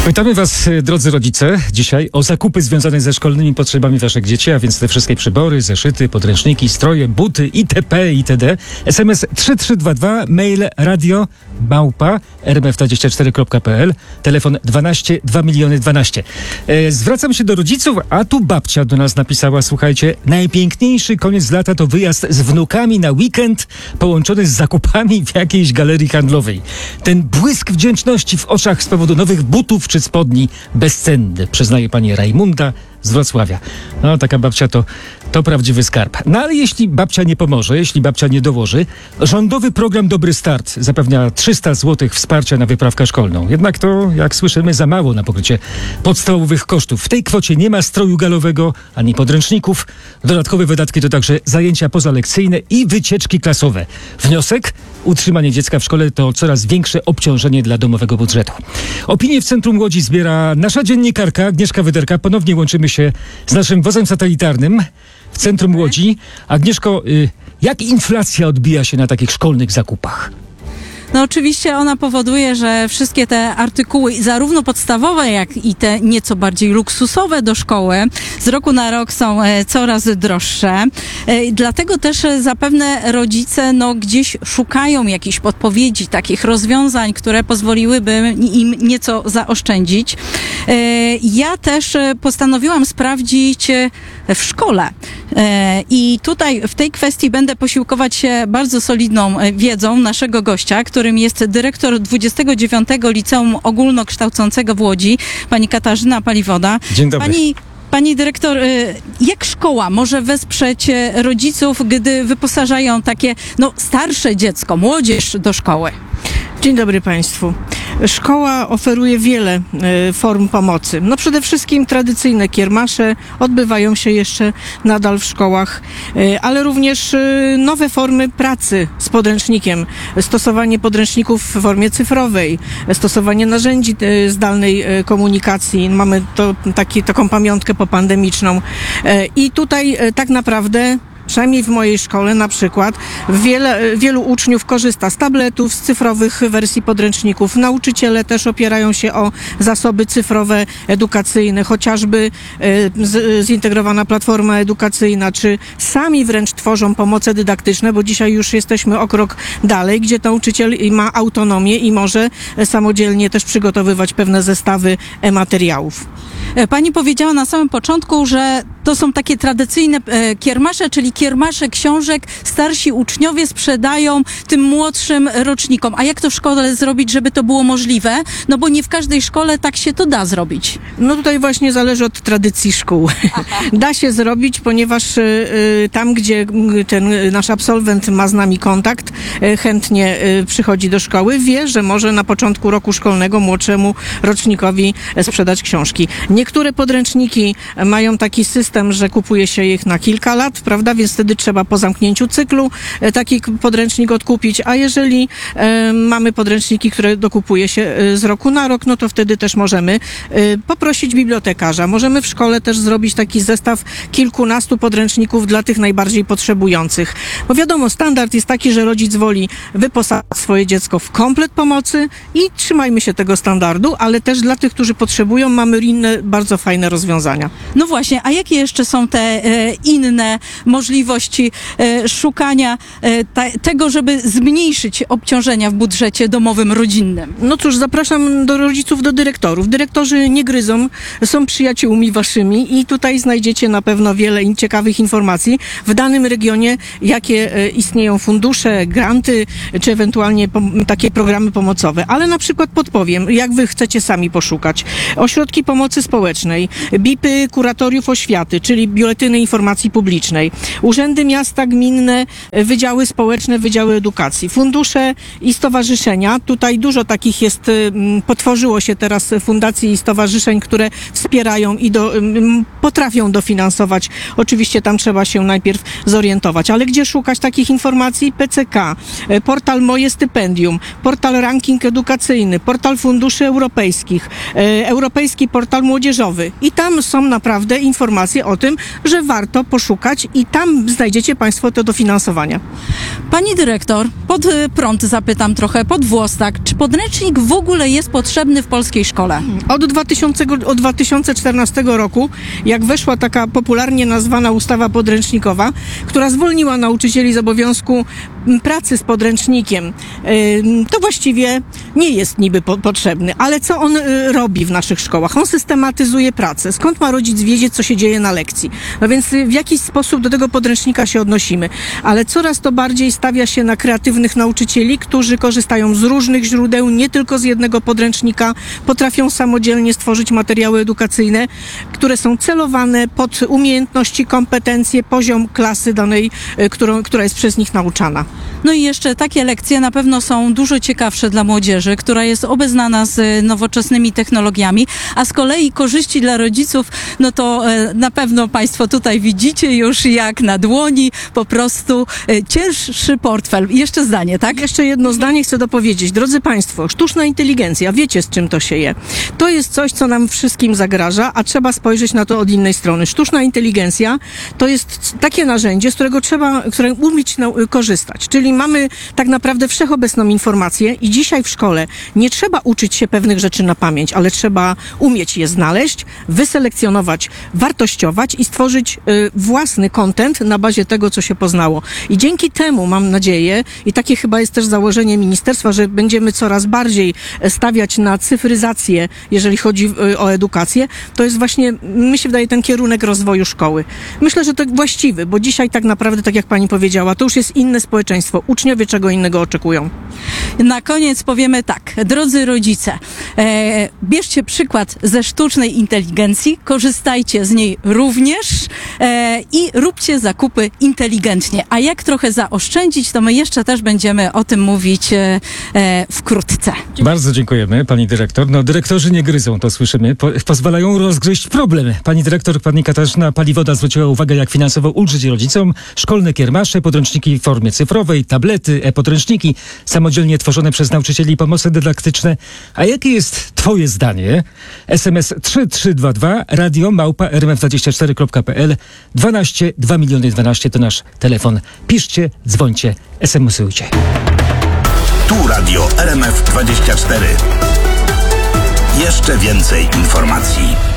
Pytamy Was, drodzy rodzice, dzisiaj o zakupy związane ze szkolnymi potrzebami Waszych dzieci, a więc te wszystkie przybory, zeszyty, podręczniki, stroje, buty, itp., itd. SMS 3322, mail radio@rmf24.pl, telefon 12 2 miliony 12. Zwracam się do rodziców, a tu babcia do nas napisała, słuchajcie, najpiękniejszy koniec lata to wyjazd z wnukami na weekend połączony z zakupami w jakiejś galerii handlowej. Ten błysk wdzięczności w oczach z powodu nowych butów czy spodni bezcenny, przyznaje pani Rajmunda z Wrocławia. No, taka babcia to prawdziwy skarb. No ale jeśli babcia nie pomoże, jeśli babcia nie dołoży, rządowy program Dobry Start zapewnia 300 zł wsparcia na wyprawkę szkolną. Jednak to, jak słyszymy, za mało na pokrycie podstawowych kosztów. W tej kwocie nie ma stroju galowego, ani podręczników. Dodatkowe wydatki to także zajęcia pozalekcyjne i wycieczki klasowe. Wniosek? Utrzymanie dziecka w szkole to coraz większe obciążenie dla domowego budżetu. Opinię w centrum Łodzi zbiera nasza dziennikarka Agnieszka Wyderka. Ponownie łączymy się z naszym wozem satelitarnym w centrum Łodzi. Agnieszko, jak inflacja odbija się na takich szkolnych zakupach? No oczywiście ona powoduje, że wszystkie te artykuły, zarówno podstawowe, jak i te nieco bardziej luksusowe do szkoły, z roku na rok są coraz droższe. Dlatego też zapewne rodzice gdzieś szukają jakichś podpowiedzi, takich rozwiązań, które pozwoliłyby im nieco zaoszczędzić. Ja też postanowiłam sprawdzić w szkole. I tutaj w tej kwestii będę posiłkować się bardzo solidną wiedzą naszego gościa, którym jest dyrektor 29. Liceum Ogólnokształcącego w Łodzi, pani Katarzyna Paliwoda. Dzień dobry. Pani dyrektor, jak szkoła może wesprzeć rodziców, gdy wyposażają takie starsze dziecko, młodzież do szkoły? Dzień dobry Państwu. Szkoła oferuje wiele form pomocy. Przede wszystkim tradycyjne kiermasze odbywają się jeszcze nadal w szkołach, ale również nowe formy pracy z podręcznikiem. Stosowanie podręczników w formie cyfrowej, stosowanie narzędzi zdalnej komunikacji. Mamy taką pamiątkę popandemiczną. I tutaj tak naprawdę przynajmniej w mojej szkole na przykład wielu uczniów korzysta z tabletów, z cyfrowych wersji podręczników. Nauczyciele też opierają się o zasoby cyfrowe, edukacyjne, chociażby zintegrowana platforma edukacyjna, czy sami wręcz tworzą pomoce dydaktyczne, bo dzisiaj już jesteśmy o krok dalej, gdzie nauczyciel ma autonomię i może samodzielnie też przygotowywać pewne zestawy materiałów. Pani powiedziała na samym początku, że to są takie tradycyjne kiermasze, czyli kiermasze książek starsi uczniowie sprzedają tym młodszym rocznikom. A jak to w szkole zrobić, żeby to było możliwe? Bo nie w każdej szkole tak się to da zrobić. Tutaj właśnie zależy od tradycji szkół. Da się zrobić, ponieważ tam, gdzie ten nasz absolwent ma z nami kontakt, chętnie przychodzi do szkoły, wie, że może na początku roku szkolnego młodszemu rocznikowi sprzedać książki. Niektóre podręczniki mają taki system, że kupuje się ich na kilka lat, prawda? Więc wtedy trzeba po zamknięciu cyklu taki podręcznik odkupić, a jeżeli mamy podręczniki, które dokupuje się z roku na rok, to wtedy też możemy poprosić bibliotekarza. Możemy w szkole też zrobić taki zestaw kilkunastu podręczników dla tych najbardziej potrzebujących. Bo wiadomo, standard jest taki, że rodzic woli wyposażyć swoje dziecko w komplet pomocy i trzymajmy się tego standardu, ale też dla tych, którzy potrzebują, mamy inne bardzo fajne rozwiązania. No właśnie, a jakie jeszcze są te inne możliwości szukania tego, żeby zmniejszyć obciążenia w budżecie domowym, rodzinnym? Cóż, zapraszam do rodziców, do dyrektorów. Dyrektorzy nie gryzą, są przyjaciółmi waszymi i tutaj znajdziecie na pewno wiele ciekawych informacji w danym regionie, jakie istnieją fundusze, granty, czy ewentualnie takie programy pomocowe. Ale na przykład podpowiem, jak wy chcecie sami poszukać. Ośrodki pomocy społecznej, BIP-y kuratoriów oświaty, czyli biuletyny informacji publicznej, urzędy miasta, gminne, wydziały społeczne, wydziały edukacji, fundusze i stowarzyszenia. Tutaj dużo takich jest, potworzyło się teraz fundacji i stowarzyszeń, które wspierają i potrafią dofinansować. Oczywiście tam trzeba się najpierw zorientować. Ale gdzie szukać takich informacji? PCK, portal Moje Stypendium, portal Ranking Edukacyjny, portal Funduszy Europejskich, Europejski Portal Młodzieżowy. I tam są naprawdę informacje o tym, że warto poszukać i tam tam znajdziecie Państwo te dofinansowania. Pani dyrektor, pod prąd zapytam trochę, pod włos tak, czy podręcznik w ogóle jest potrzebny w polskiej szkole? Od 2014 roku, jak weszła taka popularnie nazwana ustawa podręcznikowa, która zwolniła nauczycieli z obowiązku pracy z podręcznikiem, to właściwie nie jest niby potrzebny. Ale co on robi w naszych szkołach? On systematyzuje pracę. Skąd ma rodzic wiedzieć, co się dzieje na lekcji? No więc w jakiś sposób do tego podręcznika się odnosimy. Ale coraz to bardziej stawia się na kreatywnych nauczycieli, którzy korzystają z różnych źródeł, nie tylko z jednego podręcznika, potrafią samodzielnie stworzyć materiały edukacyjne, które są celowane pod umiejętności, kompetencje, poziom klasy danej, która jest przez nich nauczana. No i jeszcze takie lekcje na pewno są dużo ciekawsze dla młodzieży, która jest obeznana z nowoczesnymi technologiami, a z kolei korzyści dla rodziców, no to na pewno Państwo tutaj widzicie już jak na dłoni, po prostu cięższy portfel. Jeszcze zdanie, tak? Jeszcze jedno zdanie chcę dopowiedzieć. Drodzy Państwo, sztuczna inteligencja, wiecie z czym to się je. To jest coś, co nam wszystkim zagraża, a trzeba spojrzeć na to od innej strony. Sztuczna inteligencja to jest takie narzędzie, z którego trzeba umieć korzystać. Czyli mamy tak naprawdę wszechobecną informację i dzisiaj w szkole nie trzeba uczyć się pewnych rzeczy na pamięć, ale trzeba umieć je znaleźć, wyselekcjonować, wartościować i stworzyć własny content na bazie tego, co się poznało. I dzięki temu mam nadzieję, i takie chyba jest też założenie ministerstwa, że będziemy coraz bardziej stawiać na cyfryzację, jeżeli chodzi o edukację, to jest właśnie, mi się wydaje, ten kierunek rozwoju szkoły. Myślę, że to właściwy, bo dzisiaj tak naprawdę, tak jak pani powiedziała, to już jest inne społeczeństwo. Uczniowie czego innego oczekują. Na koniec powiemy tak, drodzy rodzice, bierzcie przykład ze sztucznej inteligencji, korzystajcie z niej również i róbcie zakupy inteligentnie. A jak trochę zaoszczędzić, to my jeszcze też będziemy o tym mówić wkrótce. Bardzo dziękujemy, pani dyrektor. No, dyrektorzy nie gryzą, to słyszymy. Pozwalają rozgryźć problem. Pani dyrektor, pani Katarzyna Paliwoda zwróciła uwagę, jak finansowo ulżyć rodzicom. Szkolne kiermasze, podręczniki w formie cyfrowej, tablety, e-podręczniki, samodzielnie tworzone przez nauczycieli pomocy dydaktyczne. A jakie jest twoje zdanie? SMS 3322, radio@rmf24.pl, 12 2 miliony 12 to nasz telefon. Piszcie, dzwońcie, SMS-ujcie. Tu radio RMF24. Jeszcze więcej informacji.